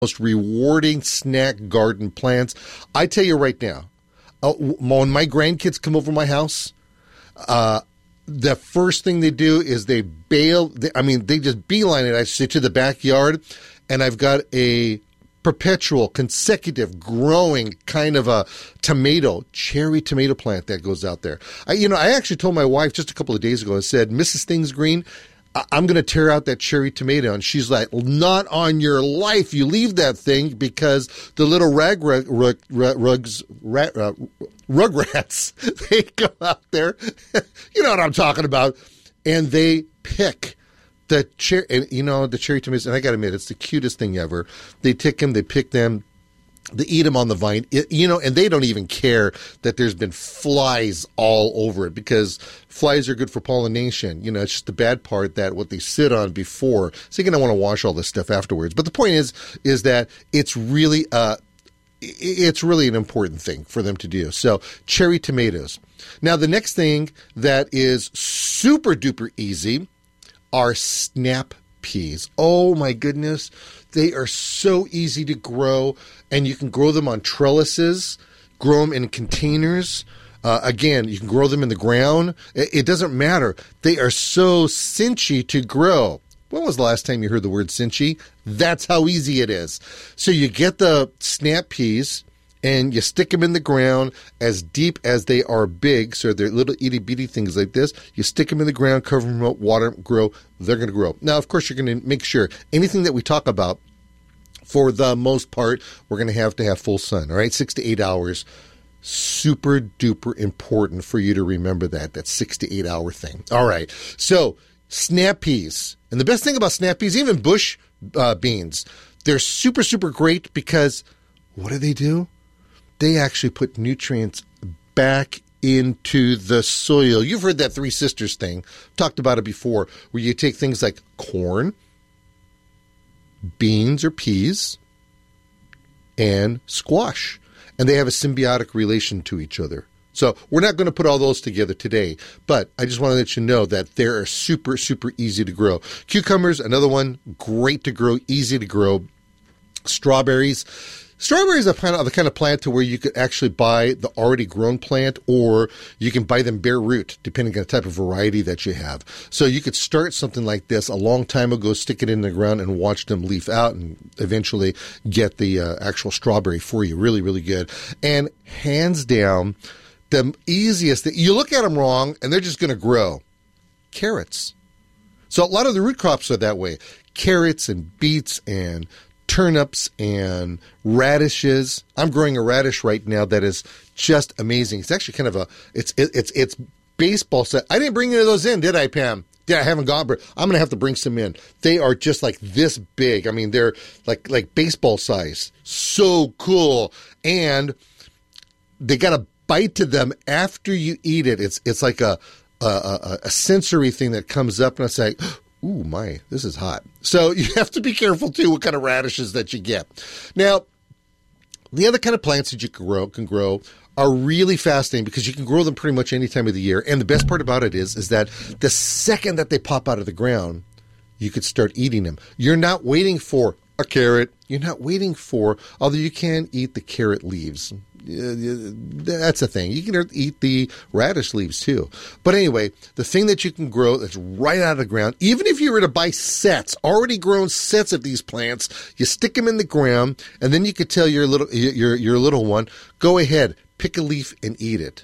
most rewarding snack garden plants. I tell you right now, when my grandkids come over my house, the first thing they do is they just beeline it, I say, to the backyard, and I've got a perpetual, consecutive, growing kind of a cherry tomato plant that goes out there. I actually told my wife just a couple of days ago, I said, Mrs. Things Green, I'm going to tear out that cherry tomato. And she's like, not on your life. You leave that thing, because the little rugrats, they go out there. You know what I'm talking about. And they pick the cherry, the cherry tomatoes. And I got to admit, it's the cutest thing ever. They pick them, they eat them on the vine, and they don't even care that there's been flies all over it, because flies are good for pollination. It's just the bad part that what they sit on before. So you're going to want to wash all this stuff afterwards. But the point is that it's really an important thing for them to do. So cherry tomatoes. Now, the next thing that is super duper easy are snap peas. Oh my goodness. They are so easy to grow, and you can grow them on trellises, grow them in containers. Again, you can grow them in the ground. It doesn't matter. They are so cinchy to grow. When was the last time you heard the word cinchy? That's how easy it is. So you get the snap peas, and you stick them in the ground as deep as they are big. So they're little itty-bitty things like this. You stick them in the ground, cover them up, water them, grow. They're going to grow. Now, of course, you're going to make sure anything that we talk about, for the most part, we're going to have full sun, all right? 6 to 8 hours. Super duper important for you to remember that 6 to 8 hour thing. All right. So snap peas. And the best thing about snap peas, even bush beans, they're super, super great, because what do? They actually put nutrients back into the soil. You've heard that Three Sisters thing. Talked about it before, where you take things like corn, beans or peas, and squash, and they have a symbiotic relation to each other. So we're not going to put all those together today, but I just want to let you know that they are super, super easy to grow. Cucumbers, another one, great to grow, easy to grow. Strawberries are the kind of plant to where you could actually buy the already grown plant, or you can buy them bare root, depending on the type of variety that you have. So you could start something like this a long time ago, stick it in the ground, and watch them leaf out, and eventually get the actual strawberry for you. Really, really good. And hands down, the easiest thing, you look at them wrong, and they're just going to grow. Carrots. So a lot of the root crops are that way. Carrots and beets and turnips and radishes. I'm growing a radish right now that is just amazing. It's actually kind of it's baseball set. I didn't bring any of those in, did I, Pam? Yeah, I haven't got, but I'm going to have to bring some in. They are just like this big. I mean, they're like baseball size. So cool. And they got a bite to them after you eat it. It's like a sensory thing that comes up, and I say, ooh, my, this is hot. So you have to be careful, too, what kind of radishes that you get. Now, the other kind of plants that you can grow are really fascinating, because you can grow them pretty much any time of the year. And the best part about it is that the second that they pop out of the ground, you could start eating them. You're not waiting for a carrot. You're not waiting for, although you can eat the carrot leaves. That's a thing. You can eat the radish leaves too. But anyway, the thing that you can grow that's right out of the ground, even if you were to buy already grown sets of these plants, you stick them in the ground, and then you could tell your little one, go ahead, pick a leaf and eat it.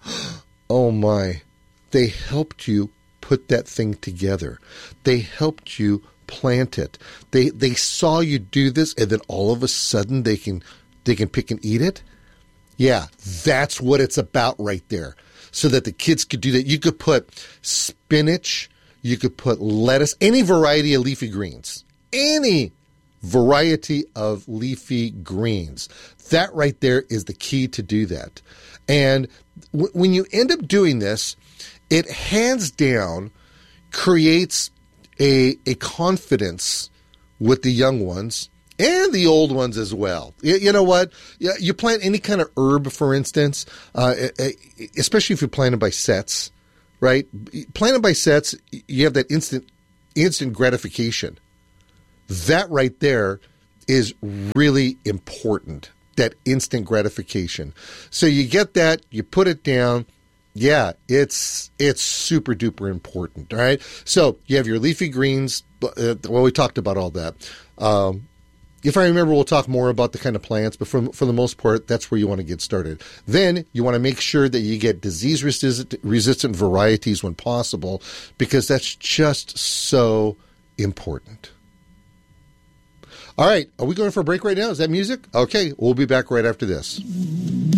Oh my, they helped you put that thing together. They helped you plant it. They saw you do this, and then all of a sudden they can pick and eat it. Yeah, that's what it's about right there. So that the kids could do that. You could put spinach, you could put lettuce, any variety of leafy greens. Any variety of leafy greens. That right there is the key to do that. And when you end up doing this, it hands down creates a confidence with the young ones and the old ones as well. You know what? You plant any kind of herb, for instance, especially if you plant them by sets, right? Plant them by sets, you have that instant gratification. That right there is really important, that instant gratification. So you get that, you put it down. Yeah, it's super duper important. All right. So you have your leafy greens. Well, we talked about all that. If I remember, we'll talk more about the kind of plants, but for the most part, that's where you want to get started. Then you want to make sure that you get disease-resistant varieties when possible, because that's just so important. All right, are we going for a break right now? Is that music? Okay, we'll be back right after this.